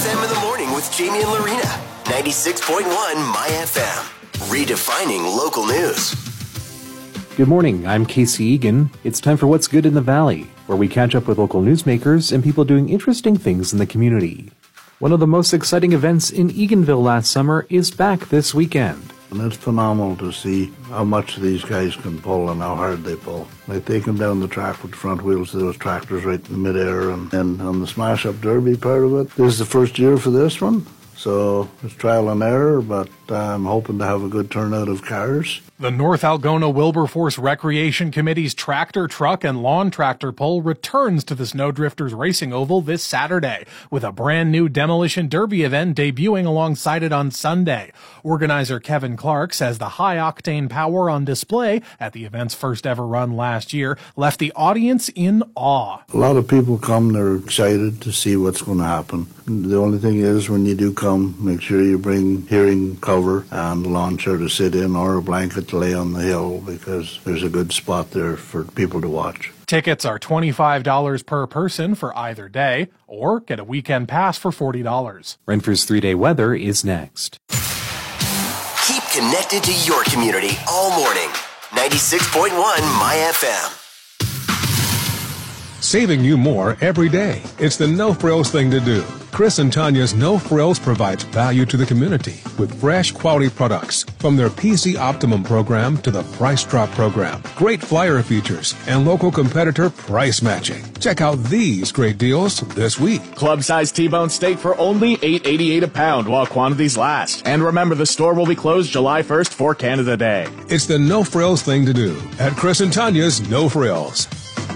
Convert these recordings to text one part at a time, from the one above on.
FM in the morning with Jamie and Lorena. 96.1 My FM. Redefining local news. Good morning, I'm Casey Egan. It's time for What's Good in the Valley, where we catch up with local newsmakers and people doing interesting things in the community. One of the most exciting events in Eganville last summer is back this weekend. And it's phenomenal to see how much these guys can pull and how hard they pull. They take them down the track with the front wheels of those tractors right in the midair. And then on the smash-up derby part of it, this is the first year for this one. So it's trial and error, but I'm hoping to have a good turnout of cars. The North Algona Wilberforce Recreation Committee's tractor, truck, and lawn tractor pull returns to the Snowdrifters Racing Oval this Saturday, with a brand new Demolition Derby event debuting alongside it on Sunday. Organizer Kevin Clark says the high-octane power on display at the event's first ever run last year left the audience in awe. A lot of people come, they're excited to see what's going to happen. The only thing is, when you do come, make sure you bring hearing cover and a lawn chair to sit in or a blanket to lay on the hill, because there's a good spot there for people to watch. Tickets are $25 per person for either day, or get a weekend pass for $40. Renfrew's 3-day weather is next. Keep connected to your community all morning. 96.1 My FM. Saving you more every day. It's the No Frills thing to do. Chris and Tanya's No Frills provides value to the community with fresh quality products, from their PC Optimum program to the Price Drop program. Great flyer features and local competitor price matching. Check out these great deals this week. Club-size T-bone steak for only $8.88 a pound while quantities last. And remember, the store will be closed July 1st for Canada Day. It's the No Frills thing to do at Chris and Tanya's No Frills.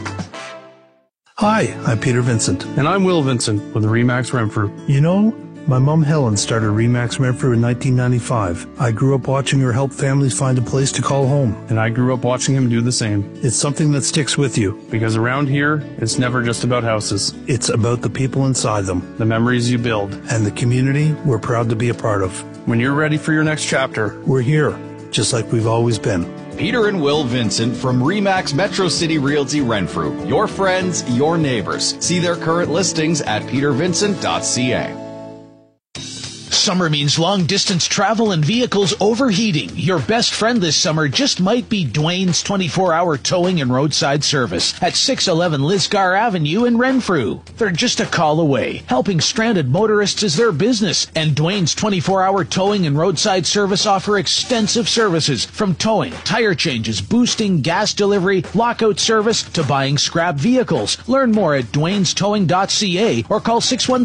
Hi, I'm Peter Vincent. And I'm Will Vincent with Remax Renfrew. You know, my mom Helen started Remax Renfrew in 1995. I grew up watching her help families find a place to call home. And I grew up watching him do the same. It's something that sticks with you. Because around here, it's never just about houses. It's about the people inside them. The memories you build. And the community we're proud to be a part of. When you're ready for your next chapter, we're here, just like we've always been. Peter and Will Vincent from Remax Metro City Realty Renfrew. Your friends, your neighbors. See their current listings at petervincent.ca. Summer means long-distance travel and vehicles overheating. Your best friend this summer just might be Dwayne's 24-hour towing and roadside service at 611 Lisgar Avenue in Renfrew. They're just a call away. Helping stranded motorists is their business, and Dwayne's 24-hour towing and roadside service offer extensive services, from towing, tire changes, boosting, gas delivery, lockout service, to buying scrap vehicles. Learn more at dwaynestowing.ca or call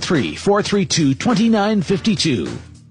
613-432-2952.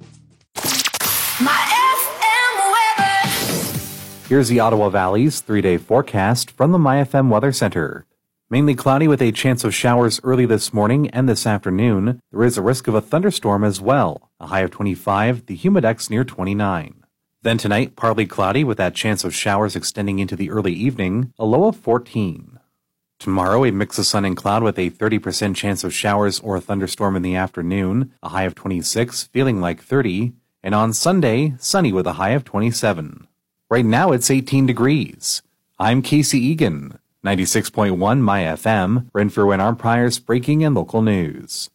Here's the Ottawa Valley's 3-day forecast from the MyFM Weather Center. Mainly cloudy with a chance of showers early this morning and this afternoon. There is a risk of a thunderstorm as well. A high of 25, the humidex near 29. Then tonight, partly cloudy with that chance of showers extending into the early evening. A low of 14. Tomorrow, a mix of sun and cloud with a 30% chance of showers or a thunderstorm in the afternoon. A high of 26, feeling like 30. And on Sunday, sunny with a high of 27. Right now, it's 18 degrees. I'm Casey Egan, 96.1 My FM, Renfrew and Armprior's breaking and local news.